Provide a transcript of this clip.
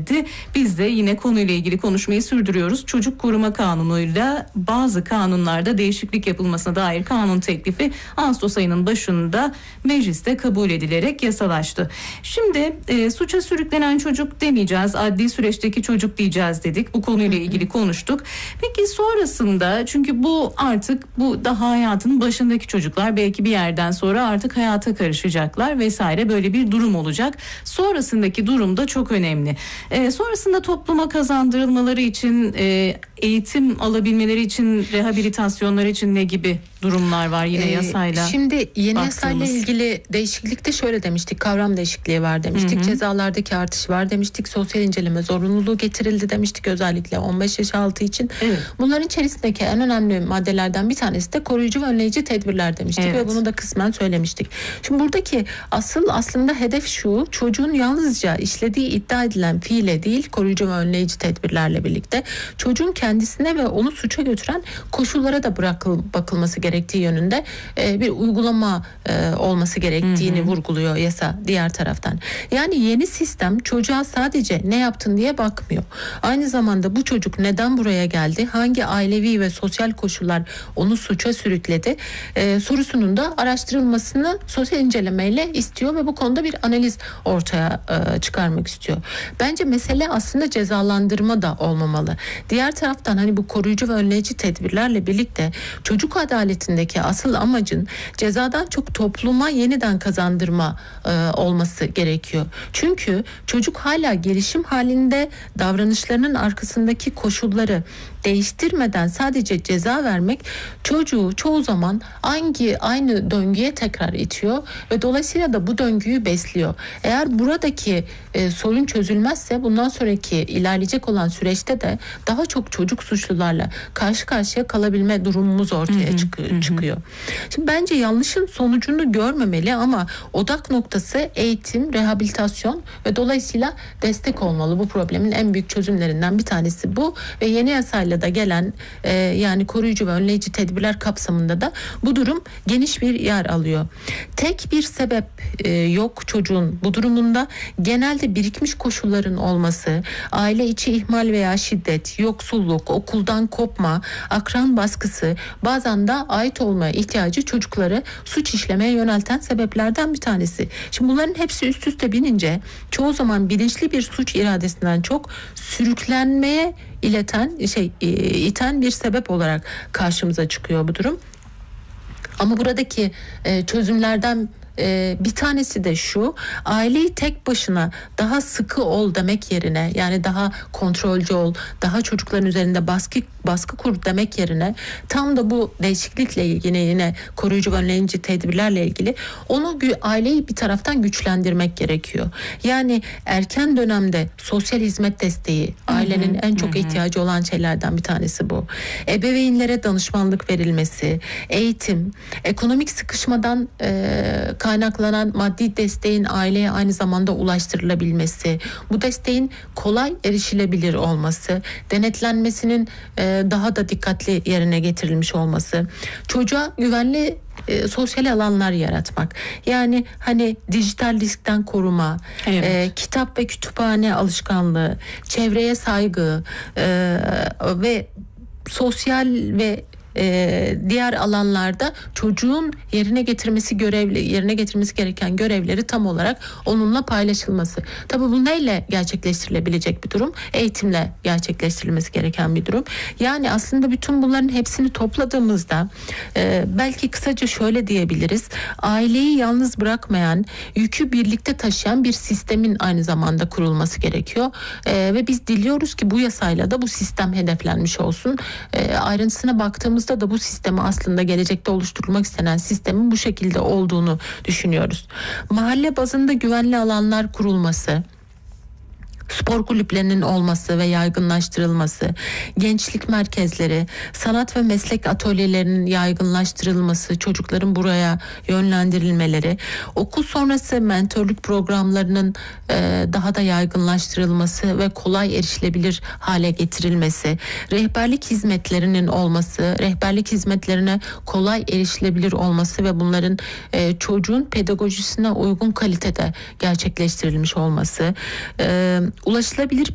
geldi. Biz de yine konuyla ilgili konuşmayı sürdürüyoruz. Çocuk Koruma Kanunu'yla bazı kanunlarda değişiklik yapılmasına dair kanun teklifi Ağustos ayının başında mecliste kabul edilerek yasalaştı. Şimdi suça sürüklenen çocuk demeyeceğiz, adli süreçteki çocuk diyeceğiz dedik. Bu konuyla ilgili konuştuk. Peki sonrasında, çünkü bu artık daha hayatın başındaki çocuklar, belki bir yerden sonra artık hayata karışacaklar vesaire, böyle bir durum olacak. Sonrasındaki durum da çok önemli. Sonrasında topluma kazandırılmaları için, eğitim alabilmeleri için, rehabilitasyonlar için ne gibi durumlar var yine yasayla? Şimdi yeni yasayla ilgili değişiklikte şöyle demiştik, kavram değişikliği var demiştik, cezalardaki artış var demiştik, sosyal inceleme zorunluluğu getirildi demiştik, özellikle 15 yaş altı için. Evet. Bunların içerisindeki en önemli maddelerden bir tanesi de koruyucu ve önleyici tedbirler demiştik ve bunu da kısmen söylemiştik. Şimdi buradaki aslında hedef şu: çocuğun yalnızca işlediği iddia edilen fiile değil, koruyucu ve önleyici tedbirlerle birlikte çocuğun kendisine ve onu suça götüren koşullara da bakılması gerektiği yönünde bir uygulama olması gerektiğini vurguluyor yasa diğer taraftan. Yani yeni sistem çocuğa sadece ne yaptın diye bakmıyor. Aynı zamanda bu çocuk neden buraya geldi, hangi ailevi ve sosyal koşullar onu suça sürükledi sorusunun da araştırılmasını sosyal incelemeyle istiyor ve bu konuda bir analiz ortaya çıkarmak istiyor. Bence mesele aslında cezalandırma da olmamalı. Diğer taraftan hani bu koruyucu ve önleyici tedbirlerle birlikte çocuk adaletindeki asıl amacın cezadan çok topluma yeniden kazandırma olması gerekiyor. Çünkü çocuk hala gelişim halinde, davranışlarının arkasındaki koşulları değiştirmeden sadece ceza vermek çocuğu çoğu zaman aynı döngüye tekrar itiyor ve dolayısıyla da bu döngüyü besliyor. Eğer buradaki sorun çözülmezse bundan sonraki ilerleyecek olan süreçte de daha çok çocuk suçlularla karşı karşıya kalabilme durumumuz ortaya çıkıyor. Şimdi bence yanlışın sonucunu görmemeli ama odak noktası eğitim, rehabilitasyon ve dolayısıyla destek olmalı. Bu problemin en büyük çözümlerinden bir tanesi bu ve yeni yasayla da gelen yani koruyucu ve önleyici tedbirler kapsamında da bu durum geniş bir yer alıyor. Tek bir sebep yok çocuğun bu durumunda. Genelde birikmiş koşulların olması, aile içi ihmal veya şiddet, yoksulluk, okuldan kopma, akran baskısı, bazen de ait olmaya ihtiyacı çocukları suç işlemeye yönelten sebeplerden bir tanesi. Şimdi bunların hepsi üst üste binince çoğu zaman bilinçli bir suç iradesinden çok sürüklenmeye iten bir sebep olarak karşımıza çıkıyor bu durum. Ama buradaki çözümlerden bir tanesi de şu: aileyi tek başına daha sıkı ol demek yerine, yani daha kontrolcü ol, daha çocukların üzerinde baskı kur demek yerine, tam da bu değişiklikle yine koruyucu ve önleyici tedbirlerle ilgili aileyi bir taraftan güçlendirmek gerekiyor. Yani erken dönemde sosyal hizmet desteği ailenin en çok ihtiyacı olan şeylerden bir tanesi bu. Ebeveynlere danışmanlık verilmesi, eğitim, ekonomik sıkışmadan kaynaklanan maddi desteğin aileye aynı zamanda ulaştırılabilmesi, bu desteğin kolay erişilebilir olması, denetlenmesinin daha da dikkatli yerine getirilmiş olması, çocuğa güvenli sosyal alanlar yaratmak. Yani hani dijital riskten koruma, kitap ve kütüphane alışkanlığı, çevreye saygı ve sosyal ve diğer alanlarda çocuğun yerine getirmesi gereken görevleri tam olarak onunla paylaşılması. Tabii bu neyle gerçekleştirilebilecek bir durum? Eğitimle gerçekleştirilmesi gereken bir durum. Yani aslında bütün bunların hepsini topladığımızda belki kısaca şöyle diyebiliriz: aileyi yalnız bırakmayan, yükü birlikte taşıyan bir sistemin aynı zamanda kurulması gerekiyor. Ve biz diliyoruz ki bu yasayla da bu sistem hedeflenmiş olsun. Ayrıntısına baktığımızda da bu sistemi, aslında gelecekte oluşturulmak istenen sistemin bu şekilde olduğunu düşünüyoruz. Mahalle bazında güvenli alanlar kurulması, spor kulüplerinin olması ve yaygınlaştırılması, gençlik merkezleri, sanat ve meslek atölyelerinin yaygınlaştırılması, çocukların buraya yönlendirilmeleri, okul sonrası mentörlük programlarının daha da yaygınlaştırılması ve kolay erişilebilir hale getirilmesi, rehberlik hizmetlerinin olması, rehberlik hizmetlerine kolay erişilebilir olması ve bunların çocuğun pedagojisine uygun kalitede gerçekleştirilmiş olması, ulaşılabilir